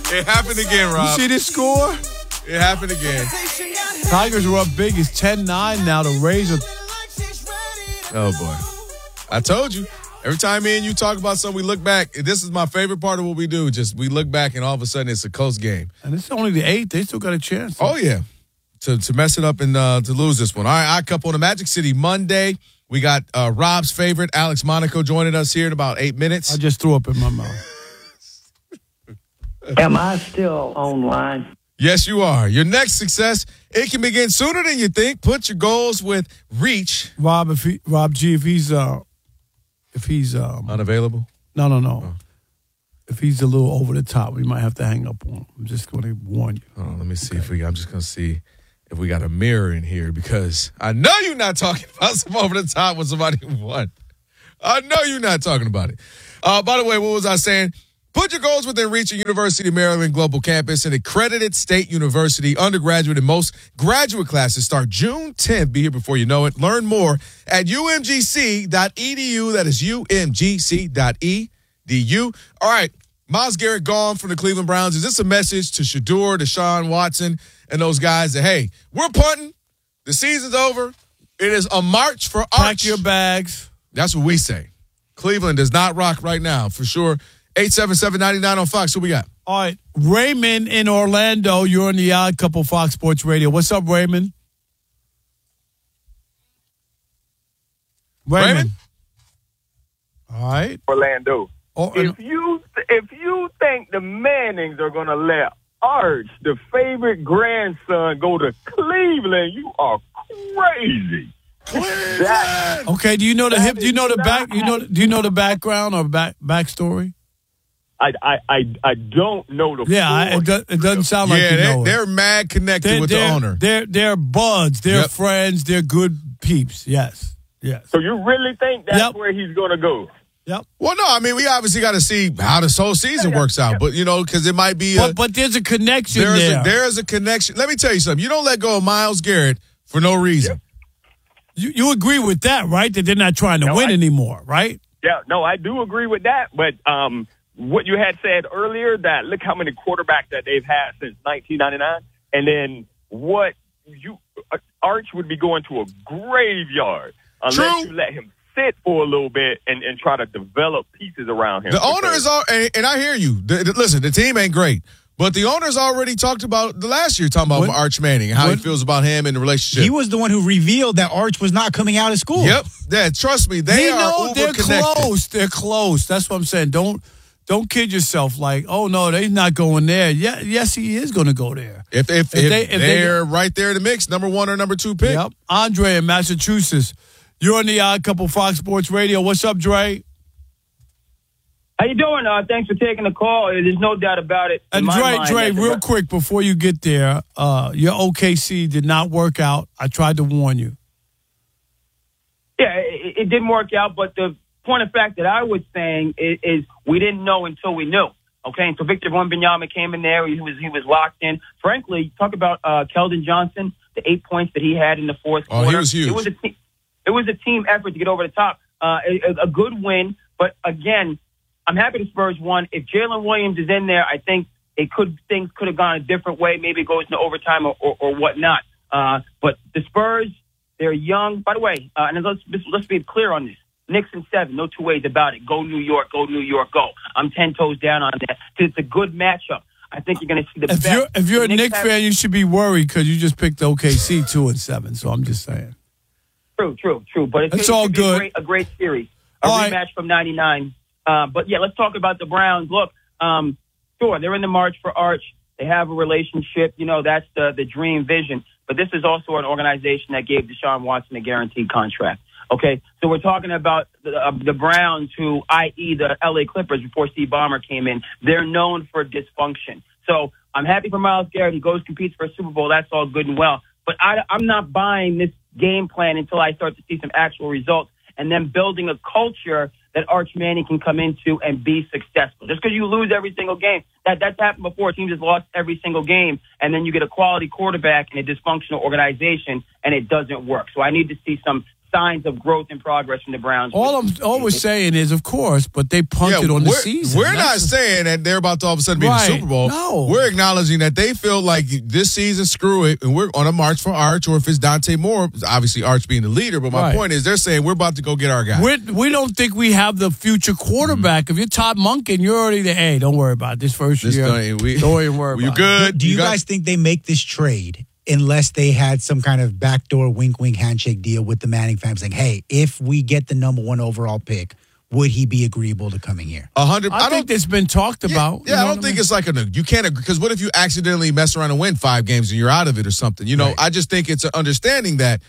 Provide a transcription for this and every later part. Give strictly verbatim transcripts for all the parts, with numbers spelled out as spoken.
It happened again, Rob. You see this score? It happened again. Tigers are up big. It's ten nine now. The Rays are. Oh, boy. I told you. Every time me and you talk about something, we look back. This is my favorite part of what we do. Just we look back, and all of a sudden, it's a close game. And it's only the eighth. They still got a chance. Oh, yeah. To to mess it up and uh, to lose this one. All right, I Cup on the Magic City Monday. We got uh, Rob's favorite, Alex Monaco, joining us here in about eight minutes. I just threw up in my mouth. Am I still online? Yes, you are. Your next success, it can begin sooner than you think. Put your goals with Reach. Rob, if he, Rob G, if he's uh, if he's um, unavailable. No, no, no. Oh. If he's a little over the top, we might have to hang up on him. I'm just going to warn you. Oh, let me see okay. if we. I'm just going to see if we got a mirror in here because I know you're not talking about some over the top with somebody who won. I know you're not talking about it. Uh, by the way, what was I saying? Put your goals within reach of University of Maryland Global Campus, an accredited state university. Undergraduate and most graduate classes start June tenth. Be here before you know it. Learn more at U M G C dot E D U. That is U M G C dot E D U. All right, Myles Garrett gone from the Cleveland Browns. Is this a message to Shedeur, Deshaun Watson, and those guys that, hey, we're punting. The season's over. It is a march for Arch. Pack your bags. That's what we say. Cleveland does not rock right now, for sure. eight seven seven, nine nine on Fox. Who we got? All right. Raymond in Orlando. You're on the Odd Couple Fox Sports Radio. What's up, Raymond? Raymond. Raymond? All right. Orlando. Oh, if you if you think the Mannings are going to let Arch, the favorite grandson, go to Cleveland, you are crazy. That, okay. Do you know the hip? Do you know the back? You know? Do you know the background or back backstory? I I I, I don't know the. Yeah, I, it, do, it doesn't sound like yeah, you they're, know they're it. mad connected they're, with they're, the owner. They're they're buds. They're yep. friends. They're good peeps. Yes, yes. So you really think that's yep. where he's going to go? Yep. Well, no, I mean, we obviously got to see how this whole season works out. But, you know, because it might be a... But, but there's a connection there's there. A, there's a connection. Let me tell you something. You don't let go of Myles Garrett for no reason. You you agree with that, right? That they're not trying to no, win I, anymore, right? Yeah, no, I do agree with that. But um, what you had said earlier, that look how many quarterbacks that they've had since nineteen ninety-nine. And then what you... Uh, Arch would be going to a graveyard unless True. you let him sit for a little bit and, and try to develop pieces around him. The owner is all, and, and I hear you. The, the, listen, the team ain't great, but the owner's already talked about the last year, talking about when, Arch Manning and how when, he feels about him and the relationship. He was the one who revealed that Arch was not coming out of school. Yep. Yeah, trust me, they he are know uber they're connected. close. They're close. That's what I'm saying. Don't don't kid yourself. Like, oh no, they're not going there. Yeah, yes, he is going to go there. If if, if, if they, if they're they, right there in the mix, number one or number two pick. Yep. Andre in Massachusetts. You're on the Odd Couple Fox Sports Radio. What's up, Dre? How you doing? Uh, thanks for taking the call. There's no doubt about it. And Dre, mind, Dre, real about- quick before you get there, uh, your O K C did not work out. I tried to warn you. Yeah, it, it didn't work out, but the point of fact that I was saying is, is we didn't know until we knew. Okay, and so Victor Wembanyama came in there. He was he was locked in. Frankly, talk about uh, Keldon Johnson, the eight points that he had in the fourth oh, quarter. He was huge. It was a te- it was a team effort to get over the top. Uh, a, a good win, but again, I'm happy the Spurs won. If Jalen Williams is in there, I think it could things could have gone a different way. Maybe it goes into overtime or, or, or whatnot. Uh, but the Spurs, they're young. By the way, uh, and let's let's be clear on this. Knicks and seven, no two ways about it. Go New York, go New York, go. I'm ten toes down on that. It's a good matchup. I think you're going to see the if best. You're, if you're a Knicks Knicks have- fan, you should be worried because you just picked O K C two and seven. So I'm just saying. True, true, true. But it's, it's it's all be good. A great, a great series. A all rematch right. from ninety-nine. Uh, but, yeah, let's talk about the Browns. Look, um, sure, they're in the march for Arch. They have a relationship. You know, that's the, the dream vision. But this is also an organization that gave Deshaun Watson a guaranteed contract. Okay, so we're talking about the, uh, the Browns, who, that is the L A Clippers before Steve Ballmer came in. They're known for dysfunction. So I'm happy for Myles Garrett. He goes, competes for a Super Bowl. That's all good and well. But I, I'm not buying this game plan until I start to see some actual results and then building a culture that Arch Manning can come into and be successful. Just because you lose every single game, that that's happened before. Teams have lost every single game, and then you get a quality quarterback in a dysfunctional organization, and it doesn't work. So I need to see some signs of growth and progress from the Browns. All I'm all we're saying is, of course, but they punted on the we're, season. We're That's not a, saying that they're about to all of a sudden be Right. in the Super Bowl. No. We're acknowledging that they feel like this season, screw it, and we're on a march for Arch, or if it's Dante Moore, obviously Arch being the leader. But my Right. point is, they're saying we're about to go get our guy. We're, we don't think we have the future quarterback. Mm-hmm. If you're Todd Monken, you're already there. Hey, don't worry about it. This first This year. don't, we, don't even worry you about good? Do you, got- guys think they make this trade unless they had some kind of backdoor wink wink handshake deal with the Manning family saying, hey, if we get the number one overall pick, would he be agreeable to coming here? A hundred. I, I, think don't. that's been talked Yeah, about. yeah, I don't think it's like a. You can't agree because what if you accidentally mess around and win five games and you're out of it or something? You know, Right. I just think it's an understanding that.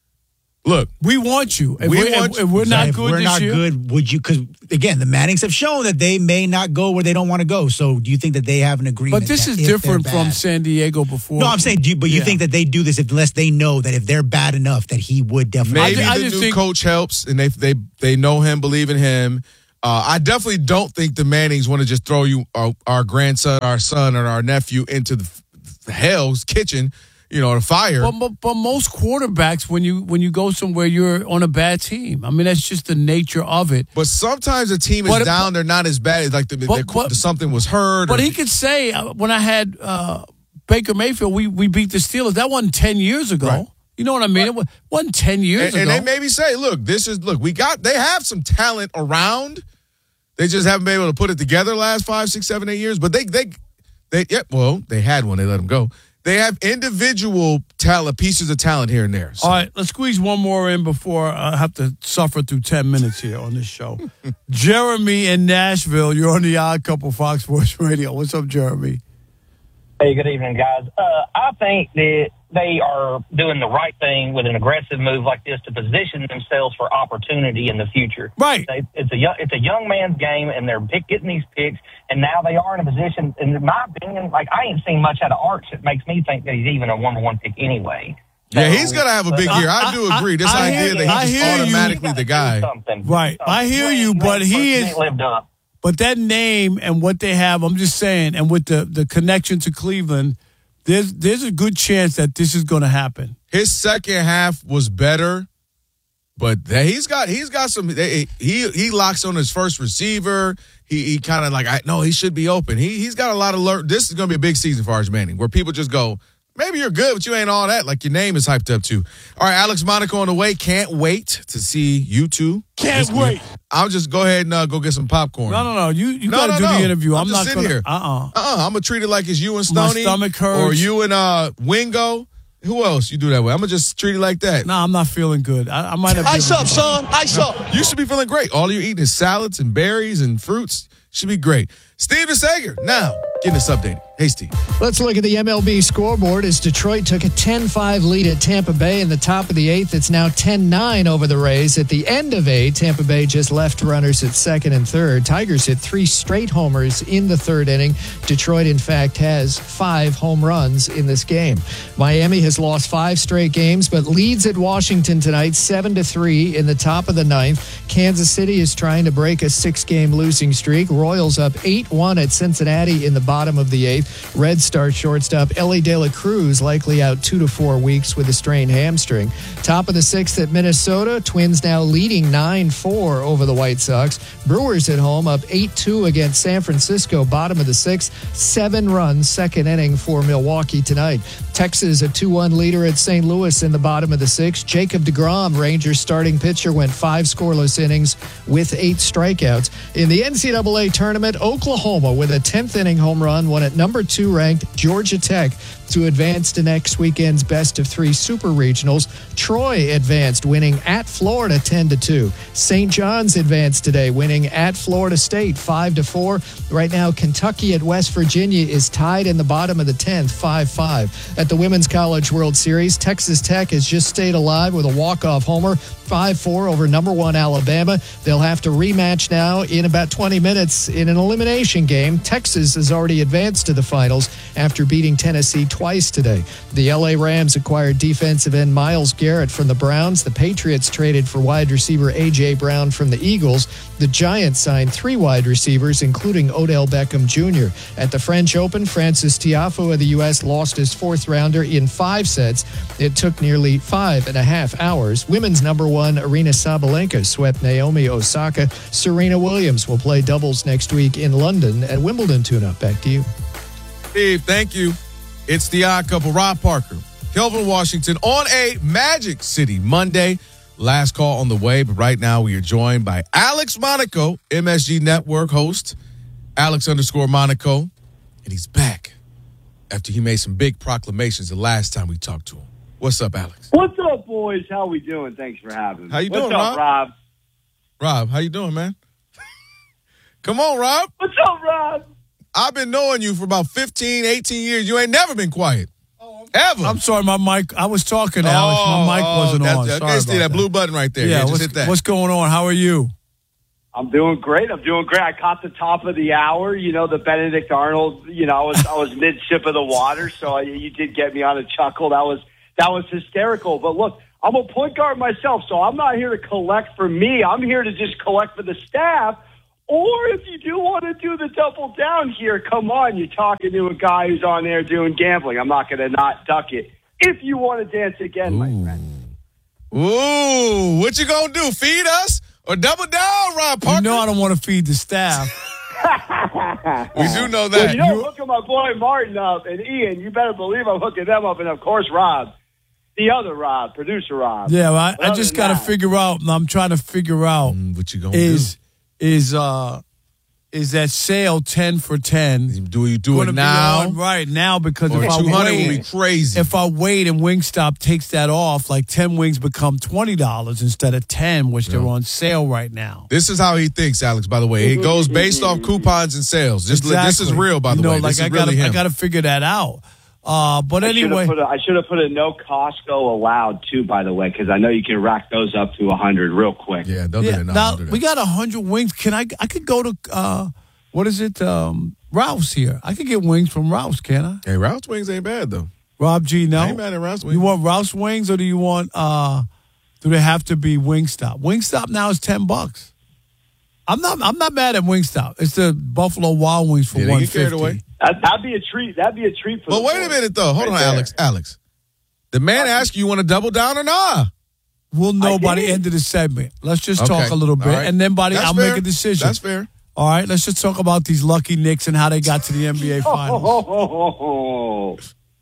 Look, we want you. If We we want if, if we're not if good we're this not year, good, would you? Because again, the Mannings have shown that they may not go where they don't want to go. So, do you think that they have an agreement? but this that is if they're different from bad- San Diego before. No, I'm saying, do you, but you Yeah. think that they do this if, unless they know that if they're bad enough that he would definitely. maybe I the just new think- coach helps, and they they they know him, believe in him. Uh, I definitely don't think the Mannings want to just throw you our, our grandson, our son, or our nephew into the, the hell's kitchen, you know, the fire. But, but, but most quarterbacks, when you when you go somewhere, you're on a bad team. I mean, that's just the nature of it. But sometimes a team is But- down; they're not as bad. It's like the, But- the- but- something was heard. But or, he could say, uh, when I had uh, Baker Mayfield, we, we beat the Steelers. That wasn't ten years ago. Right. You know what I mean? It wa- wasn't ten years and, and ago. they maybe say, "Look, this is look. We got. They have some talent around. They just haven't been able to put it together the last five, six, seven, eight years. But they, they, they. Yeah, well, they had one. They let them go. They have individual talent, pieces of talent here and there. So. All right, let's squeeze one more in before I have to suffer through ten minutes here on this show. Jeremy in Nashville, you're on the Odd Couple Fox Sports Radio. What's up, Jeremy? Hey, good evening, guys. Uh, I think that they are doing the right thing with an aggressive move like this to position themselves for opportunity in the future. Right. They, it's a young, it's a young man's game, and they're pick, getting these picks, and now they are in a position. In my opinion, like I ain't seen much out of Arch that makes me think that he's even a number one pick anyway. Yeah, So, he's gonna have a big uh, year. I, do I- agree. This I idea hear- that I he's hear just you. automatically the guy. Right. I hear you, but he is- ain't lived up. But that name and what they have, I'm just saying, and with the, the connection to Cleveland, there's there's a good chance that this is going to happen. His second half was better, but that- he's got he's got some. He he locks on his first receiver. He he kind of like I no, he should be open. He he's got a lot of learn. This is going to be a big season for Arch Manning, where people just go, maybe you're good, but you ain't all that. Like your name is hyped up too. All right, Alex Monaco on the way. Can't wait to see you two. Can't This- wait. I'll just go ahead and uh, go get some popcorn. No, no, no. You you No, got to no, do no. the interview. I'm I'm, just not sitting going here. to. Uh-uh. Uh-uh, I'm gonna treat it like it's you and My Stoney, stomach hurts. or you and uh Wingo. Who else you do that with? I'm gonna just treat it like that. No, I'm not feeling good. I, I might have. Ice up, son. Ice up. You should be feeling great. All you're eating is salads and berries and fruits. Should be great. Steve DeSager, now getting us updated. Hey, Steve. Let's look at the M L B scoreboard as Detroit took a ten five lead at Tampa Bay in the top of the eighth. It's now ten nine over the Rays. At the end of eight, Tampa Bay just left runners at second and third. Tigers hit three straight homers in the third inning. Detroit, in fact, has five home runs in this game. Miami has lost five straight games, but leads at Washington tonight, seven to three in the top of the ninth. Kansas City is trying to break a six-game losing streak. Royals up eight one at Cincinnati in the bottom of the eighth. Red Star shortstop Ellie De La Cruz likely out two to four weeks with a strained hamstring. Top of the sixth at Minnesota. Twins now leading nine four over the White Sox. Brewers at home up eight two against San Francisco. Bottom of the sixth. Seven runs second inning for Milwaukee tonight. Texas a two one leader at Saint Louis in the bottom of the sixth. Jacob deGrom, Rangers starting pitcher, went five scoreless innings with eight strikeouts. In the N C double A tournament, Oklahoma with a tenth inning home run won at number two ranked Georgia Tech to advance to next weekend's best of three super regionals. Troy advanced, winning at Florida ten to two. Saint John's advanced today, winning at Florida State five to four. Right now, Kentucky at West Virginia is tied in the bottom of the tenth, five five. At the Women's College World Series, Texas Tech has just stayed alive with a walk-off homer, five four over number one Alabama. They'll have to rematch now in about twenty minutes in an elimination elimination game. Texas has already advanced to the finals after beating Tennessee twice today. The L A Rams acquired defensive end Myles Garrett from the Browns. The Patriots traded for wide receiver A J. Brown from the Eagles. The Giants signed three wide receivers, including Odell Beckham Junior At the French Open, Francis Tiafoe of the U S lost his fourth rounder in five sets. It took nearly five and a half hours. Women's number one, Aryna Sabalenka, swept Naomi Osaka. Serena Williams will play doubles next week in London at Wimbledon tune-up. Back to you. Steve, thank you. It's the Odd Couple. Rob Parker, Kelvin Washington on a Magic City Monday. Last call on the way, but right now we are joined by Alex Monaco, M S G Network host, Alex underscore Monaco, and he's back after he made some big proclamations the last time we talked to him. What's up, Alex? What's up, boys? How we doing? Thanks for having me. How you What's doing, up, Rob? Rob? Rob, how you doing, man? Come on, Rob. What's up, Rob? I've been knowing you for about fifteen, eighteen years. You ain't never been quiet. Ever. I'm sorry, my mic. I was talking, Alex. My mic oh, wasn't that, on. That, Sorry see about that that blue button right there. Yeah, Yeah, just what's, hit that. what's going on? How are you? I'm doing great. I'm doing great. I caught the top of the hour. You know, the Benedict Arnold. You know, I was I was mid sip of the water, so I, you did get me on a chuckle. That was that was hysterical. But look, I'm a point guard myself, so I'm not here to collect for me. I'm here to just collect for the staff. Or if you do want to do the double down here, come on. You're talking to a guy who's on there doing gambling. I'm not going to not duck it. If you want to dance again, Ooh. my friend. Ooh, what you gonna do? Feed us or double down, Rob Parker? You know I don't want to feed the staff. We do know Well, that. you know, You- hooking my boy Martin up and Ian. You better believe I'm hooking them up, and of course Rob, the other Rob, producer Rob. Yeah, well, I, But I other just than got to that- figure out. I'm trying to figure out Mm, what you gonna is is uh is that sale ten for ten? do? Do you do gonna it be now? on right now because Or if I two hundred would be wait, crazy. if I wait and Wingstop takes that off, like ten wings become twenty dollars instead of ten, which they're Yeah. on sale right now. This is how he thinks, Alex, by the way. It goes based off coupons and sales. Just li- This is Exactly. real, by the you know, way. Like This I is gotta, really him. I got to figure that out. Uh, but I should have anyway, put a, I should have put a no Costco allowed too, by the way, because I know you can rack those up to a hundred real quick. yeah, don't do yeah, that. No, now don't do that. we got a hundred wings. Can I? I could go to uh, what is it? Um, Ralph's here. I could get wings from Ralph's, can I? Hey, Ralph's wings ain't bad, though. Rob G, no. I ain't mad at Ralph's wings. You want Ralph's wings or do you want? Uh, do they have to be Wingstop? Wingstop now is ten bucks. I'm not. I'm not mad at Wingstop. It's the Buffalo Wild Wings for Yeah, they one get carried fifty. away. That, that'd be a treat. That'd be a treat for. But the wait a boys. minute, though. Hold Right on, there. Alex. Alex. The man asked you, you want to double down or not? We'll know I by the didn't. end of the segment. Let's just Okay. talk a little bit, All right. and then by the That's I'll fair. make a decision. That's fair. All right. Let's just talk about these lucky Knicks and how they got to the N B A Finals. Oh,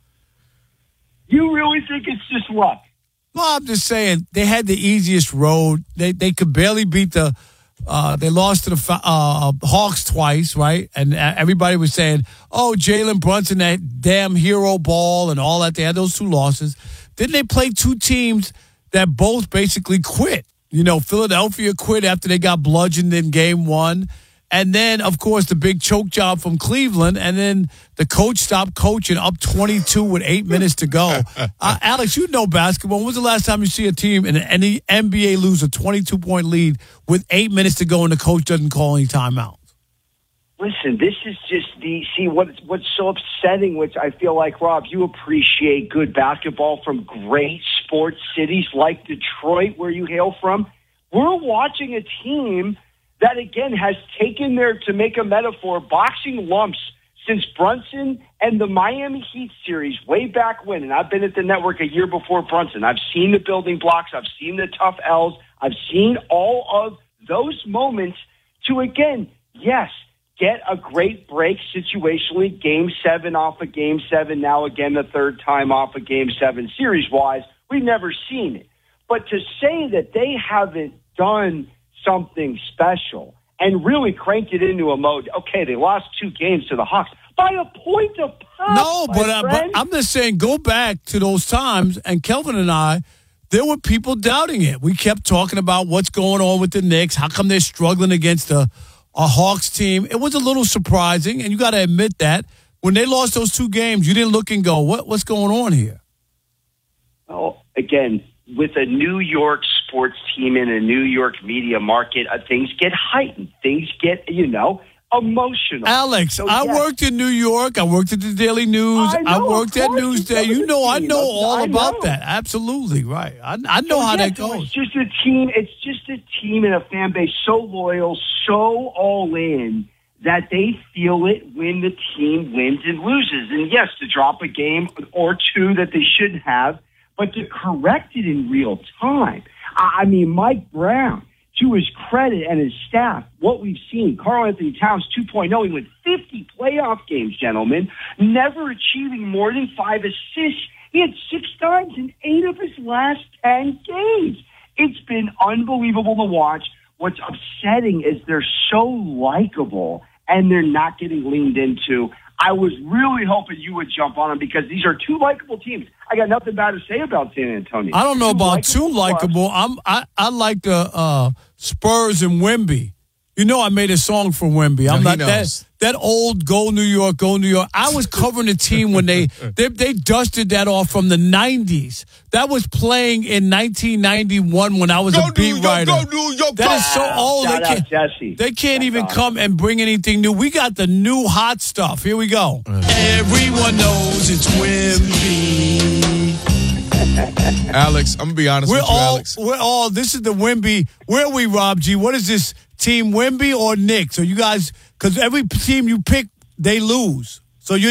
you really think it's just luck? Well, I'm just saying they had the easiest road. They they could barely beat the. Uh, they lost to the Fa- uh, Hawks twice, right? And uh, everybody was saying, "Oh, Jalen Brunson, that damn hero ball, and all that." They had those two losses. Then they played two teams that both basically quit. You know, Philadelphia quit after they got bludgeoned in Game One. And then, of course, the big choke job from Cleveland. And then the coach stopped coaching up twenty-two with eight minutes to go. Uh, Alex, you know basketball. When was the last time you see a team in any N B A lose a twenty-two point lead with eight minutes to go and the coach doesn't call any timeouts? Listen, this is just the see what's what's so upsetting. Which I feel like, Rob, you appreciate good basketball from great sports cities like Detroit, where you hail from. We're watching a team that, again, has taken their, to make a metaphor, boxing lumps since Brunson and the Miami Heat series way back when. And I've been at the network a year before Brunson. I've seen the building blocks. I've seen the tough L's. I've seen all of those moments to, again, yes, get a great break situationally. Game seven off of game seven. Now, again, the third time off of game seven series-wise. We've never seen it. But to say that they haven't done something special and really cranked it into a mode. Okay, they lost two games to the Hawks by a point of pop. No, my but, uh, but friend. I'm just saying, go back to those times, and Kelvin and I, there were people doubting it. We kept talking about what's going on with the Knicks. How come they're struggling against a, a Hawks team? It was a little surprising, and you got to admit that. When they lost those two games, you didn't look and go, what, what's going on here? Well, again, with a New York sports team in a New York media market, uh, things get heightened. Things get, you know, emotional. Alex, So, I yes. worked in New York. I worked at the Daily News. I know, worked of at course, Newsday. you You know, I team. know all I about know. that. Absolutely, right. I, I know So, how yes, that so goes. It's just a team. It's just a team and a fan base so loyal, so all in that they feel it when the team wins and loses. And yes, to drop a game or two that they shouldn't have, but to correct it in real time. I I mean, Mike Brown, to his credit and his staff, what we've seen, Karl Anthony Towns two point oh, he went fifty playoff games, gentlemen, never achieving more than five assists. He had six times in eight of his last ten games. It's been unbelievable to watch. What's upsetting is they're so likable and they're not getting leaned into. I was really hoping you would jump on them because these are two likable teams. I got nothing bad to say about San Antonio. I don't know Two about too clubs. likable. I'm I, I like the uh, Spurs and Wemby. You know, I made a song for Wemby. I'm No, he not that knows. that old go New York, go New York. I was covering the team when they, they they dusted that off from the nineties. That was playing in nineteen ninety-one when I was Go a beat New York, writer. go New York, That go. is so old. Shout They out can't, Jesse. they can't That's even awesome. come and bring anything new. We got the new hot stuff. Here we go. Everyone knows it's Wemby. Alex, I'm gonna be honest We're with you, all, Alex. we're all, this is the Wemby. Where are we, Rob G? What is this, Team Wemby or Knicks? So you guys, because every team you pick, they lose.